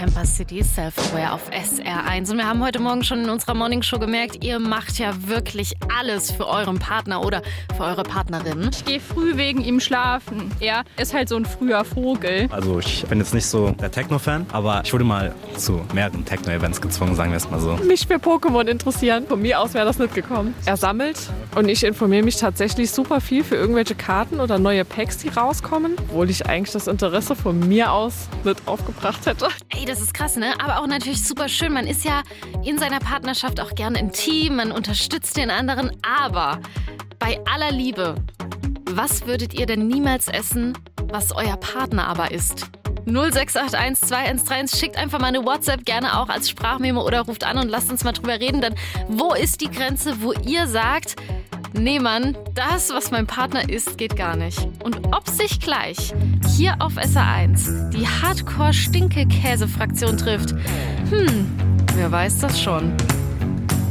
Camper City Self-Aware auf SR1. Und wir haben heute Morgen schon in unserer Morningshow gemerkt, ihr macht ja wirklich alles für euren Partner oder für eure Partnerin. Ich gehe früh wegen ihm schlafen. Er ist halt so ein früher Vogel. Also ich bin jetzt nicht so der Techno-Fan, aber ich wurde mal zu mehreren Techno-Events gezwungen, sagen wir es mal so. Mich für Pokémon interessieren. Von mir aus wäre das nicht gekommen. Er sammelt und ich informiere mich tatsächlich super viel für irgendwelche Karten oder neue Packs, die rauskommen, obwohl ich eigentlich das Interesse von mir aus nicht aufgebracht hätte. Ey, das ist krass, ne? Aber auch natürlich super schön. Man ist ja in seiner Partnerschaft auch gerne im Team, man unterstützt den anderen. Aber bei aller Liebe, was würdet ihr denn niemals essen, was euer Partner aber isst? 0681 2131, schickt einfach mal eine WhatsApp, gerne auch als Sprachmemo oder ruft an und lasst uns mal drüber reden. Denn wo ist die Grenze, wo ihr sagt, nee Mann, das, was mein Partner isst, geht gar nicht. Und ob sich gleich hier auf SR1 die Hardcore-Stinke-Käse-Fraktion trifft, wer weiß das schon.